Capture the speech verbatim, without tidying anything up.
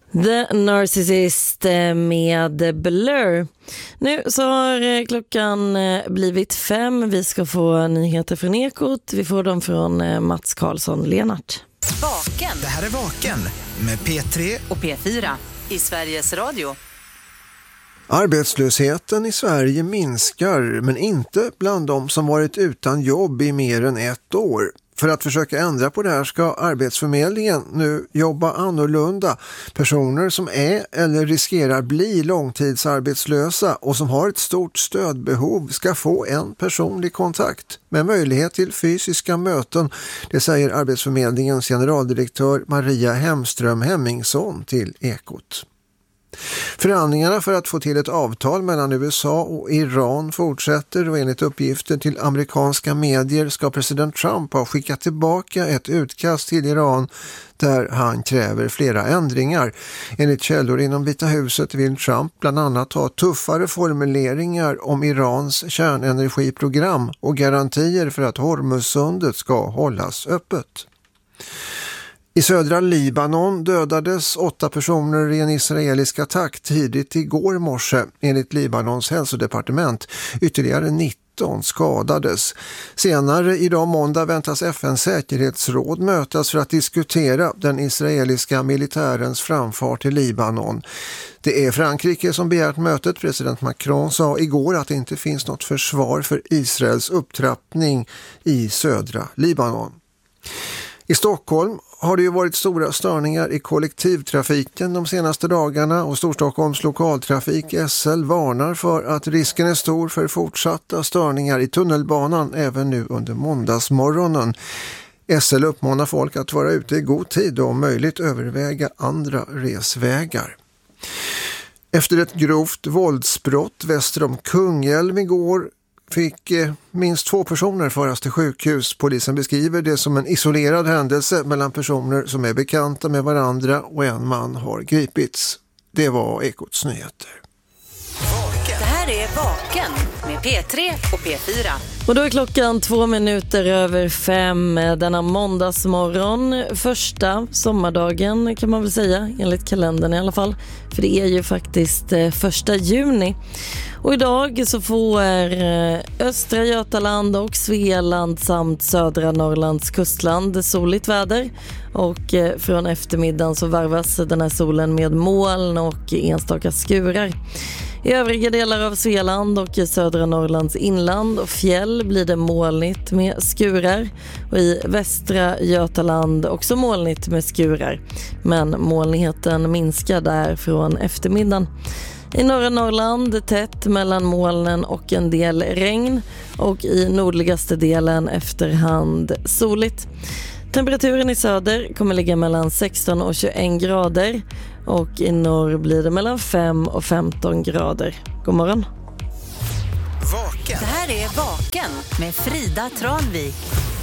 The Narcissist med Blur. Nu så har klockan blivit fem. Vi ska få nyheter från Ekot. Vi får dem från Mats Karlsson-Lenart. Vaken. Det här är Vaken med P tre och P fyra i Sveriges Radio. Arbetslösheten i Sverige minskar, men inte bland de som varit utan jobb i mer än ett år. För att försöka ändra på det här ska Arbetsförmedlingen nu jobba annorlunda. Personer som är eller riskerar bli långtidsarbetslösa och som har ett stort stödbehov ska få en personlig kontakt med möjlighet till fysiska möten. Det säger Arbetsförmedlingens generaldirektör Maria Hemström Hemmingsson till Ekot. Förhandlingarna för att få till ett avtal mellan U S A och Iran fortsätter och enligt uppgifter till amerikanska medier ska president Trump ha skickat tillbaka ett utkast till Iran där han kräver flera ändringar. Enligt källor inom Vita huset vill Trump bland annat ha tuffare formuleringar om Irans kärnenergiprogram och garantier för att Hormuzsundet ska hållas öppet. I södra Libanon dödades åtta personer i en israelisk attack tidigt igår morse enligt Libanons hälsodepartement. Ytterligare nitton skadades. Senare idag måndag väntas F N:s säkerhetsråd mötas för att diskutera den israeliska militärens framfart i Libanon. Det är Frankrike som begärt mötet. President Macron sa igår att det inte finns något försvar för Israels upptrappning i södra Libanon. I Stockholm har det ju varit stora störningar i kollektivtrafiken de senaste dagarna och Storstockholms lokaltrafik S L varnar för att risken är stor för fortsatta störningar i tunnelbanan även nu under måndagsmorgonen. S L uppmanar folk att vara ute i god tid och om möjligt överväga andra resvägar. Efter ett grovt våldsbrott väster om Kungälv igår fick eh, minst två personer föras till sjukhus. Polisen beskriver det som en isolerad händelse mellan personer som är bekanta med varandra och en man har gripits. Det var Ekots nyheter. Det här är Vaken med P tre och P fyra. Och då är klockan två minuter över fem denna måndagsmorgon. Första sommardagen kan man väl säga, enligt kalendern i alla fall. För det är ju faktiskt första juni. Och idag så får östra Götaland och Svealand samt södra Norrlands kustland soligt väder. Och från eftermiddagen så varvas den här solen med moln och enstaka skurar. I övriga delar av Svealand och i södra Norrlands inland och fjäll blir det molnigt med skurar. Och i västra Götaland också molnigt med skurar. Men molnigheten minskar där från eftermiddagen. I norra Norrland tätt mellan molnen och en del regn. Och i nordligaste delen efterhand soligt. Temperaturen i söder kommer ligga mellan sexton och tjugoett grader. Och i norr blir det mellan fem och femton grader. God morgon. Vaken. Det här är Vaken med Frida Tranvik.